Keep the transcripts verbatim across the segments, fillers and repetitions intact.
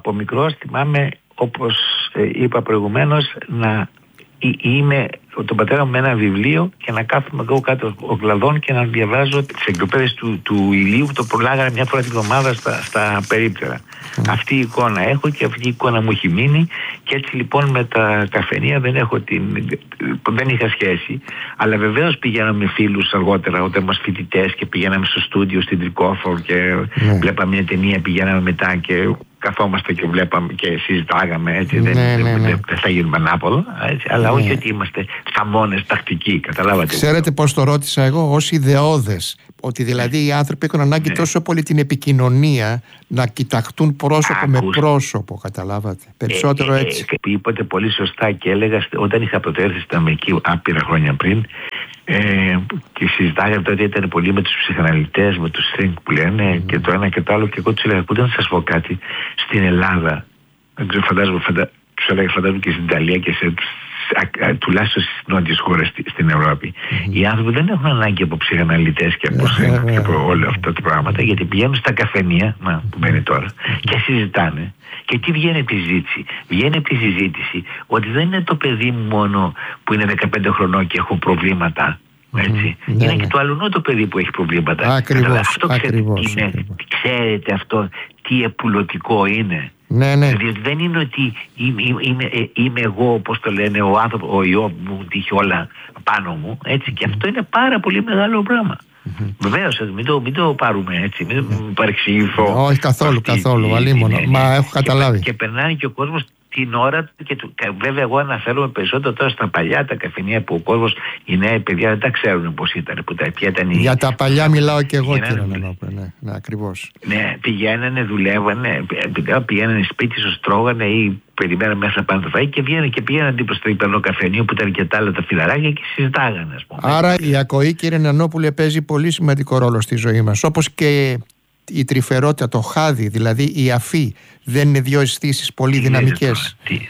από μικρός θυμάμαι, όπως ε, είπα προηγουμένως, να είμαι τον πατέρα μου με ένα βιβλίο και να κάθομαι εγώ κάτω ο κλαδόν και να διαβάζω τις εγκοπέδες του, του ηλίου που το προλάγανε μια φορά την εβδομάδα στα, στα περίπτερα. Mm. Αυτή η εικόνα έχω και αυτή η εικόνα μου έχει μείνει, και έτσι λοιπόν με τα καφενεία δεν, έχω την, δεν είχα σχέση, αλλά βεβαίως πηγαίναμε με φίλους αργότερα όταν είμαστε φοιτητές και πηγαίναμε στο στούντιο στην Τρικόφορ και mm. βλέπαμε μια ταινία, πηγαίναμε μετά και καθόμαστε και βλέπαμε και συζητάγαμε, έτσι, ναι, δεν, ναι, ναι. δεν, δεν θα γίνουμε ανάποδο, έτσι, αλλά ναι. όχι ότι είμαστε θαμώνες τακτικοί, καταλάβατε. Ξέρετε πώς το ρώτησα εγώ? Ως ιδεώδες, ότι δηλαδή οι άνθρωποι έχουν ανάγκη ναι. τόσο πολύ την επικοινωνία, να κοιταχτούν πρόσωπο Άκουσα. με πρόσωπο, καταλάβατε, περισσότερο ε, ε, έτσι. Ε, είπατε πολύ σωστά και έλεγα όταν είχα πρωτοέρθει στην Αμερική άπειρα χρόνια πριν, Ε, και συζητάγαμε τότε, ήταν πολύ με τους ψυχαναλυτές, με τους think που λένε mm. και το ένα και το άλλο, και εγώ τους έλεγα, ακούτε να σας πω κάτι, στην Ελλάδα, δεν ξέρω, φαντάζομαι, φαντα, τους έλεγα, φαντάζομαι και στην Ιταλία και σε, α, τουλάχιστον στις νότιες χώρες στην Ευρώπη, mm. οι άνθρωποι δεν έχουν ανάγκη από ψυχαναλυτές και από, mm. και από όλα αυτά τα πράγματα, γιατί πηγαίνουν στα καφενεία, μα, που μένει τώρα, mm. και συζητάνε. Και τι βγαίνει από τη συζήτηση? Βγαίνει από τη συζήτηση ότι δεν είναι το παιδί μου μόνο που είναι δεκαπέντε χρονών και έχω προβλήματα. Έτσι. Mm, είναι ναι, και το αλλουνό το παιδί που έχει προβλήματα. Ακριβώς, αυτό ακριβώς, ξέρετε, είναι, ακριβώς. ξέρετε αυτό τι επουλωτικό είναι? Ναι, ναι. Δηλαδή δεν είναι ότι είμαι, είμαι, είμαι εγώ, όπως το λένε, ο άνθρωπος, ο Ιώβ μου, ότι είχε όλα πάνω μου. Έτσι. Και αυτό είναι πάρα πολύ μεγάλο πράγμα. Mm-hmm. Βεβαίως, μην το, μην το πάρουμε έτσι, μην mm-hmm. παρεξηγηθώ. Όχι καθόλου, αυτή, καθόλου, αλίμονο. Ναι, ναι. Μα έχω καταλάβει. Και, και περνάει και ο κόσμος την ώρα του, και του, βέβαια εγώ αναφέρομαι περισσότερο τώρα στα παλιά τα καφενεία που ο κόσμος, οι νέοι παιδιά δεν τα ξέρουν πώς ήταν, που τα, ήταν οι, για τα παλιά μιλάω και εγώ, κύριε Νανόπουλε, ναι, ναι, ακριβώς. Ναι, πηγαίνανε, δουλεύανε, πηγαίνανε σπίτι, σου τρώγανε ή περιμένανε μέσα να πάνε το φαΐ και βγαίνανε και πήγαιναν τύπος στο υπερνό καφενείο που ήταν και τα άλλα τα φιλαράκια και συζητάγανε, ας πούμε. Άρα η ακοή, κύριε Νανόπουλε, παίζει πολύ σημαντικό ρόλο στη ζωή μας, όπως και η τρυφερότητα, το χάδι, δηλαδή η αφή, δεν είναι δύο αισθήσεις πολύ τι δυναμικές? Τι,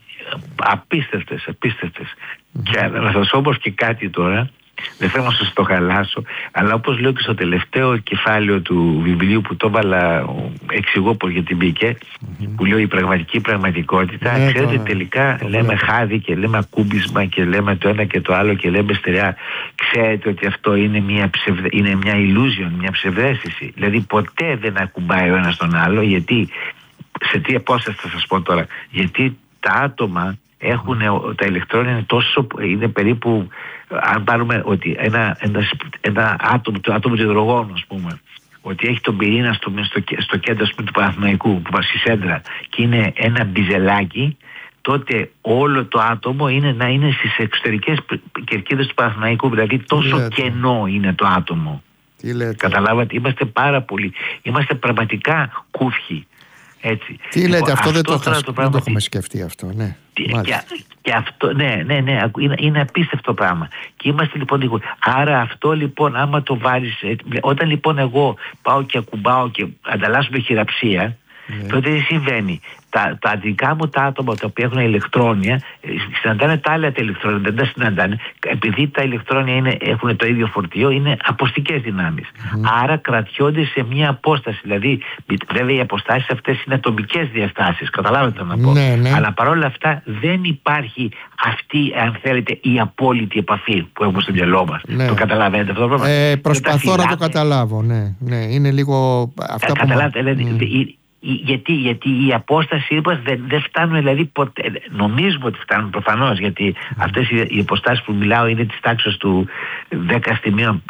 απίστευτες, απίστευτες. Mm-hmm. Και να σας πω όπως και κάτι τώρα, δεν θέλω να σας το χαλάσω, αλλά όπως λέω και στο τελευταίο κεφάλαιο του βιβλίου που το έβαλα, εξηγώ πως γιατί μπήκε, mm-hmm. που λέω η πραγματική πραγματικότητα, yeah, ξέρετε το, τελικά το λέμε το χάδι και λέμε ακούμπισμα και λέμε το ένα και το άλλο και λέμε στερεά. Ξέρετε ότι αυτό είναι μια, ψευδε, είναι μια illusion, μια ψευδαίσθηση. Δηλαδή ποτέ δεν ακουμπάει ο ένας τον άλλο, γιατί, σε τι απόσταση θα σας πω τώρα, γιατί τα άτομα έχουν, τα ηλεκτρόνια είναι τόσο, είναι περίπου, αν πάρουμε ότι ένα, ένα, ένα άτομο, το άτομο του υδρογόνου, ας πούμε, ότι έχει τον πυρήνα στο, στο, στο κέντρο του Παναθηναϊκού, που στη σέντρα, και είναι ένα μπιζελάκι, τότε όλο το άτομο είναι να είναι στις εξωτερικές κερκίδες του Παναθηναϊκού, δηλαδή τόσο κενό είναι το άτομο. Καταλάβατε, είμαστε πάρα πολύ, είμαστε πραγματικά κούφιοι. Έτσι. Τι λέτε, λοιπόν, αυτό, αυτό δεν το, το, το, δεν το έχουμε σκεφτεί αυτό, ναι. Και, και αυτό, ναι, ναι, ναι, είναι, είναι απίστευτο πράγμα. Και είμαστε λοιπόν λίγο. Άρα αυτό λοιπόν, άμα το βάλεις, όταν λοιπόν εγώ πάω και ακουμπάω και ανταλλάσσουμε χειραψία, ναι. τότε τι συμβαίνει? Τα, τα δικά μου τα άτομα τα οποία έχουν ηλεκτρόνια συναντάνε τα άλλα τα ηλεκτρόνια, δεν τα συναντάνε, επειδή τα ηλεκτρόνια είναι, έχουν το ίδιο φορτίο, είναι αποστικές δυνάμεις. Mm. Άρα κρατιόνται σε μια απόσταση. Δηλαδή, βέβαια οι αποστάσεις αυτές είναι ατομικές διαστάσεις, καταλάβετε να πω. Ναι, ναι. Αλλά παρόλα αυτά δεν υπάρχει αυτή, αν θέλετε, η απόλυτη επαφή που έχουμε στο μυαλό μας. Ναι. Το καταλαβαίνετε αυτό το πράγμα? Ε, προσπαθώ να το καταλάβω, ναι. ναι. Είναι λίγο αυτά που... Καταλάβετε, δηλαδή, mm. Γιατί, γιατί η απόσταση είπα, δεν, δεν φτάνουν, δηλαδή ποτέ, νομίζουμε ότι φτάνουν προφανώς, γιατί mm. αυτές οι, οι αποστάσεις που μιλάω είναι της τάξης του δέκα στη μία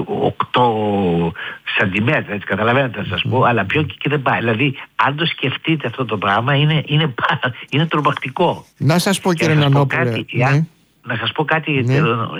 οκτώ σαντιμέτρα, έτσι καταλαβαίνετε να σας πω, mm. αλλά πιο και, και δεν πάει. Δηλαδή αν το σκεφτείτε αυτό το πράγμα είναι, είναι, είναι τρομακτικό. Να σας πω, κύριε Νανόπουλε, ναι. Να σας πω κάτι, ναι.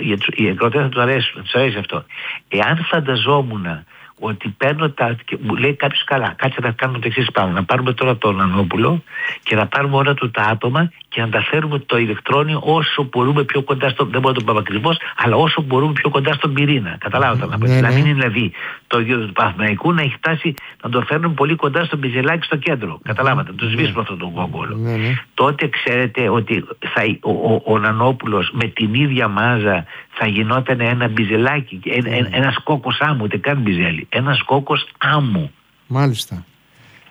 οι εκδοτές θα τους αρέσει, θα τους αρέσει αυτό. Εάν φανταζόμουν ότι παίρνω τα. Μου λέει κάποιος, καλά, κάτσε να κάνουμε το εξής πράγμα. Να πάρουμε τώρα τον Νανόπουλο και να πάρουμε όλα του τα άτομα και να τα φέρουμε το ηλεκτρόνιο όσο μπορούμε πιο κοντά στο. Δεν μπορούμε να το πάμε ακριβώς, αλλά όσο μπορούμε πιο κοντά στον πυρήνα. Καταλάβατε να πω. Ναι, δηλαδή, ναι. είναι δηλαδή το ίδιο του Παναθηναϊκού να έχει φτάσει να το φέρνουν πολύ κοντά στον πιζελάκι στο κέντρο. Καταλάβατε, να το σβήσουμε ναι. αυτόν τον κόκκολο. Ναι, ναι. Τότε ξέρετε ότι θα, ο, ο, ο Νανόπουλος με την ίδια μάζα θα γινόταν ένα μπιζελάκι, ένα, mm. ένας κόκκος άμμου, ούτε καν μπιζέλι, ένας κόκκος άμμου. Μάλιστα.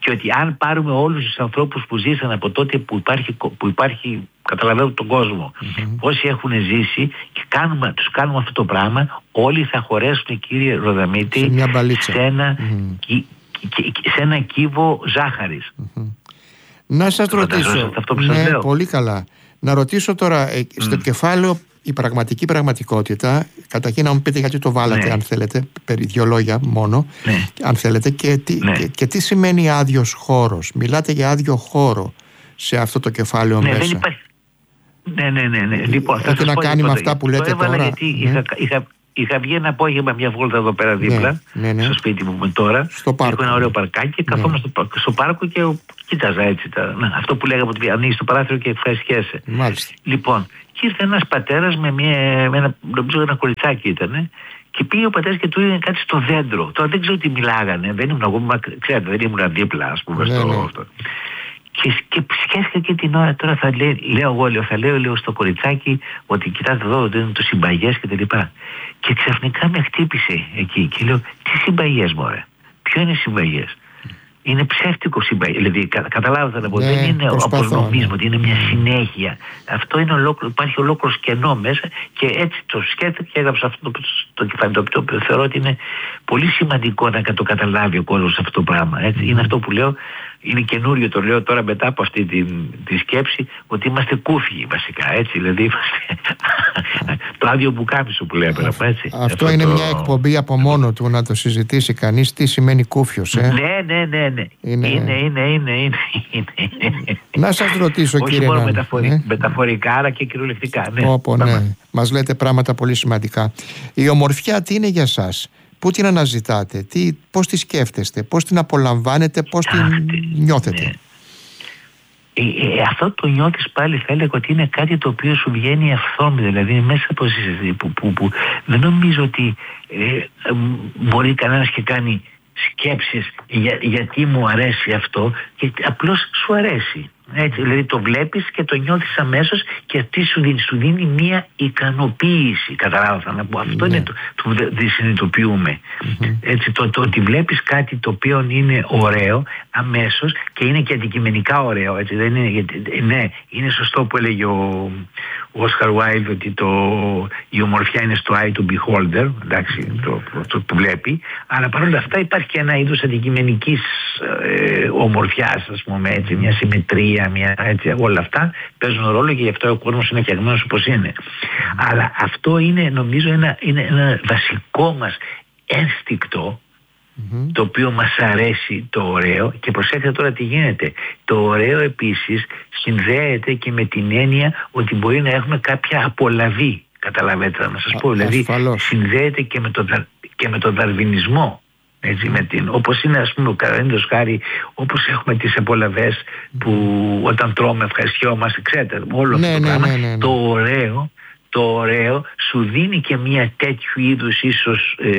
Και ότι αν πάρουμε όλους τους ανθρώπους που ζήσαν από τότε που υπάρχει, που υπάρχει καταλαβαίνω τον κόσμο, mm-hmm. όσοι έχουν ζήσει και κάνουμε, τους κάνουμε αυτό το πράγμα, όλοι θα χωρέσουν, κύριε Ροδαμίτη, σε, μια σε, ένα, mm-hmm. κι, κι, κι, σε ένα κύβο ζάχαρης. Mm-hmm. Να σας ρωτήσω, αυτό που σας ναι, λέω. Πολύ καλά. Να ρωτήσω τώρα, ε, στο mm. κεφάλαιο η πραγματική πραγματικότητα, καταρχήν να μου πείτε γιατί το βάλατε, ναι. αν θέλετε, περί δύο λόγια μόνο, ναι. αν θέλετε, και τι, ναι. και, και τι σημαίνει άδειος χώρος. Μιλάτε για άδειο χώρο σε αυτό το κεφάλαιο ναι, μέσα. Δεν υπάρχει... Ναι, ναι, ναι, ναι. Λοιπόν, έχει να κάνει με αυτά που λέτε τώρα. Γιατί ναι. είχα, είχα, είχα βγει ένα απόγευμα μια βόλτα εδώ πέρα δίπλα, ναι, ναι, ναι. στο σπίτι μου με τώρα. Στο πάρκο. Έχω ένα ωραίο παρκάκι και καθόμουν ναι. στο, στο πάρκο και κοίταζα έτσι. Τα, ναι, αυτό που λέγαμε ότι ανοίγεις το παράθυρο και ευχαριστιέσαι. Μάλιστα. Λοιπόν, και ήρθε ένας πατέρας με, μια, με ένα, νομίζω ένα κοριτσάκι ήταν, και πήγε ο πατέρας και του έλεγε κάτι στο δέντρο. Τώρα δεν ξέρω τι μιλάγανε, δεν ήμουν εγώ, ξέρετε, δεν ήμουν δίπλα, ας πούμε, ναι, στο ναι. αυτό. Και, και σκέφτηκα και την ώρα τώρα θα λέει, λέω εγώ, λέω, θα λέω, λέω στο κοριτσάκι ότι κοιτάτε εδώ, ότι είναι το συμπαγές και τα λοιπά. Και ξαφνικά με χτύπησε εκεί και λέω, τι συμπαγές μωρέ, ποιο είναι συμπαγές. Είναι ψεύτικο συμπαγές, δηλαδή κα, καταλάβατε να πω, ναι, δεν είναι όπως νομίζουμε ναι. ότι είναι μια συνέχεια. Αυτό είναι ολόκληρο, υπάρχει ολόκληρο κενό μέσα και έτσι το σκέφτηκα και έγραψα αυτό το, το κεφάλι, το οποίο θεωρώ ότι είναι πολύ σημαντικό να το καταλάβει ο κόσμος αυτό το πράγμα. Έτσι. Mm. Είναι αυτό που λέω. Είναι καινούριο, το λέω τώρα μετά από αυτή τη, τη σκέψη, ότι είμαστε κούφιοι βασικά, έτσι, δηλαδή είμαστε το άδειο μπουκάμισο που λέμε. Α, έτσι. Αυτό, αυτό είναι το... μια εκπομπή από μόνο του να το συζητήσει κανείς τι σημαίνει κούφιος, ε? Ναι, ναι, ναι, ναι. Είναι, είναι, είναι, είναι, είναι, είναι. Να σας ρωτήσω, όχι κύριε μόνο Νάνη, μεταφορι... ναι. μεταφορικά, αλλά και κυριολεκτικά. Ναι. Όπο, ναι. Μας λέτε πράγματα πολύ σημαντικά. Η ομορφιά τι είναι για σας? Πού την αναζητάτε, τι, πώς τη σκέφτεστε, πώς την απολαμβάνετε, πώς την Άχτε, νιώθετε. Ναι. Ε, ε, αυτό το νιώθεις πάλι, θα έλεγα ότι είναι κάτι το οποίο σου βγαίνει αυθόρμητα, δηλαδή μέσα από συζήτηση που, που, που δεν νομίζω ότι ε, ε, μπορεί κανένας και κάνει σκέψεις για, γιατί μου αρέσει αυτό, και απλώς σου αρέσει. Έτσι, δηλαδή το βλέπεις και το νιώθεις αμέσως και τι σου δίνει, σου δίνει μια ικανοποίηση. Καταλάβατε να πω. Αυτό ναι. είναι το που δεν συνειδητοποιούμε. Mm-hmm. Έτσι, το, το ότι βλέπεις κάτι το οποίο είναι ωραίο αμέσως και είναι και αντικειμενικά ωραίο. Έτσι, δεν είναι, γιατί, ναι, είναι σωστό που έλεγε ο Όσκαρ Βάιλντ ότι το, η ομορφιά είναι στο eye to beholder, εντάξει, mm-hmm. το, το, το που βλέπει, αλλά παρόλα αυτά υπάρχει και ένα είδος αντικειμενικής ε, ομορφιάς, ας πούμε, έτσι, μια συμμετρία, μια, έτσι, όλα αυτά παίζουν ρόλο και γι' αυτό ο κόσμος είναι φτιαγμένος όπως είναι. Mm-hmm. Αλλά αυτό είναι, νομίζω, ένα, είναι ένα βασικό μας ένστικτο, mm-hmm. το οποίο μας αρέσει το ωραίο. Και προσέξτε τώρα τι γίνεται. Το ωραίο επίσης συνδέεται και με την έννοια ότι μπορεί να έχουμε κάποια απολαβή. Καταλαβαίνετε να σας πω. Α, δηλαδή ασφαλώς. Συνδέεται και με τον και με τον δαρβινισμό. Έτσι, με την, όπως είναι, ας πούμε, ο καραίνδος χάρη, όπως έχουμε τις απολαβές που όταν τρώμε ευχαριστιόμαστε, ξέρετε, όλο ναι, αυτό το ναι, πράγμα, ναι, ναι, ναι. το ωραίο, το ωραίο σου δίνει και μια τέτοιου είδους ίσως ε,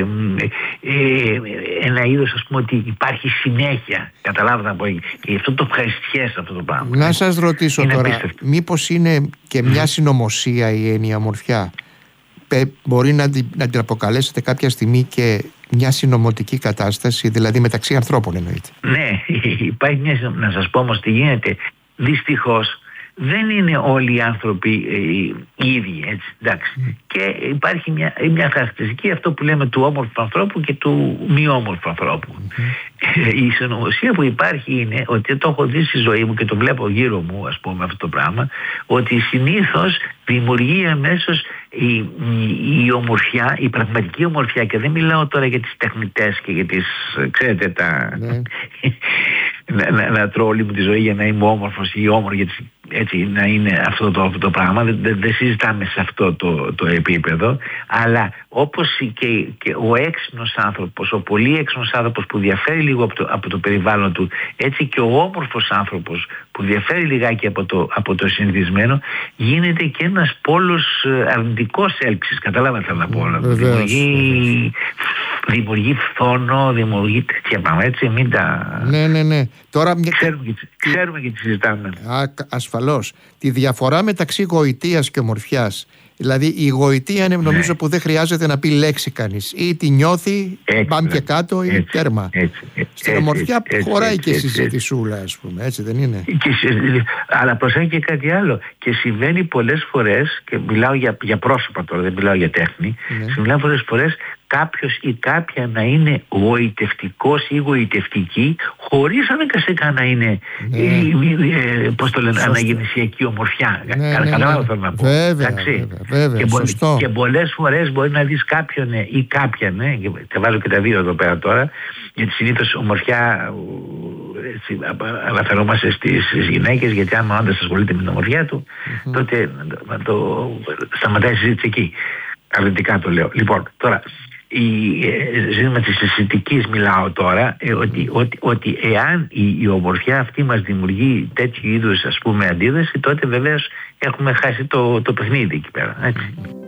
ε, ένα είδος, ας πούμε, ότι υπάρχει συνέχεια. Καταλάβατε να πω, και αυτό το ευχαριστιέσαι αυτό το πράγμα. Να σας ρωτήσω είναι τώρα, απίστευτο. Μήπως είναι και μια συνωμοσία η έννοια ομορφιά? Μπορεί να την, να την αποκαλέσετε κάποια στιγμή και μια συνωμοτική κατάσταση, δηλαδή μεταξύ ανθρώπων εννοείται? Ναι, υπάρχει μια, να σας πω όμως τι γίνεται. Δυστυχώς δεν είναι όλοι οι άνθρωποι ε, οι ίδιοι, έτσι, εντάξει. Mm. Και υπάρχει μια, μια χαρακτηριστική, αυτό που λέμε, του όμορφου ανθρώπου και του μη όμορφου ανθρώπου. Mm. Η συνωμοσία που υπάρχει είναι ότι το έχω δει στη ζωή μου και το βλέπω γύρω μου, ας πούμε, αυτό το πράγμα, ότι συνήθως δημιουργεί αμέσως η, η, η ομορφιά, η πραγματική ομορφιά, και δεν μιλάω τώρα για τις τεχνητές και για τις, ξέρετε, τα... Mm. να, να, να τρώω όλη μου τη ζωή για να είμαι όμορφος ή όμορφη, έτσι, να είναι αυτό το, αυτό το πράγμα. Δεν, δεν, δεν συζητάμε σε αυτό το, το επίπεδο, αλλά όπως και, και ο έξυπνος άνθρωπος, ο πολύ έξυπνος άνθρωπος που διαφέρει λίγο από το, από το περιβάλλον του, έτσι και ο όμορφος άνθρωπος που διαφέρει λιγάκι από το, από το συνηθισμένο, γίνεται και ένας πόλος αρνητικός έλξης. Καταλάβατε να πω. Δημιουργεί, δημιουργεί φθόνο, δημιουργεί τέτοια πράγματα, έτσι, μην τα... Ναι, ναι, ναι. Τώρα, ξέρουμε, και, ξέρουμε και τι συζητάμε. Α, ασφαλώς. Τη διαφορά μεταξύ γοητείας και ομορφιάς Δηλαδή η γοητεία είναι νομίζω ναι. που δεν χρειάζεται να πει λέξη κανείς. Ή τη νιώθει, πάμε και κάτω ή έτσι, τέρμα. Έτσι, έτσι, Στην έτσι, ομορφιά έτσι, χωράει έτσι, και έτσι, συζητησούλα, ας πούμε, έτσι δεν είναι? Και, αλλά προσέχει και κάτι άλλο. Και συμβαίνει πολλές φορές, και μιλάω για, για πρόσωπα τώρα, δεν μιλάω για τέχνη, ναι. συμβαίνει πολλές φορές κάποιος ή κάποια να είναι γοητευτικός ή γοητευτική χωρίς αναγκαστικά να είναι ναι. ε, ε, πώς το λένε, αναγεννησιακή ομορφιά. Ναι, Κα, ναι, καλά ναι. θέλω να πω. Βέβαια, βέβαια, βέβαια, και, σωστό. Και πολλές φορές μπορεί να δεις κάποιον ή κάποια, ναι, και θα βάλω και τα δύο εδώ πέρα τώρα, γιατί συνήθως ομορφιά έτσι, αναφερόμαστε στις γυναίκες, γιατί αν ο άντρας ασχολείται με την ομορφιά του, mm-hmm. τότε να το σταματάει η συζήτηση εκεί. Αρνητικά το λέω. Λοιπόν, τώρα η ε, ζήτημα της αισθητικής μιλάω τώρα, ε, ότι, ότι, ότι εάν η, η ομορφιά αυτή μας δημιουργεί τέτοιου είδους, ας πούμε, αντίδραση, τότε βεβαίως έχουμε χάσει το, το παιχνίδι εκεί πέρα, έτσι.